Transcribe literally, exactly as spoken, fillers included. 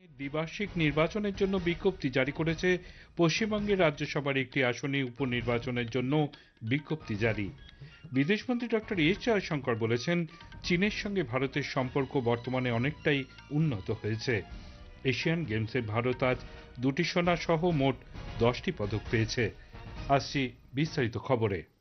দ্বিবার্ষিক নির্বাচনের জন্য বিজ্ঞপ্তি জারি করেছে পশ্চিমবঙ্গের রাজ্যসভার একটি আসনে উপনির্বাচনের জন্য বিজ্ঞপ্তি জারি। বিদেশমন্ত্রী ডক্টর এস জয়শঙ্কর বলেছেন, চীনের সঙ্গে ভারতের সম্পর্ক বর্তমানে অনেকটাই উন্নত হয়েছে। এশিয়ান গেমসে ভারত আজ দুটি সোনা সহ মোট দশটি পদক পেয়েছে। আসছি বিস্তারিত খবরে।